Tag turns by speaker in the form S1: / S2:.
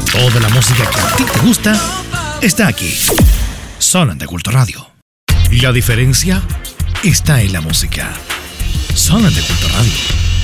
S1: Toda la música que a ti te gusta está aquí. Solamente Culto Radio. La diferencia está en la música. Solamente Culto Radio.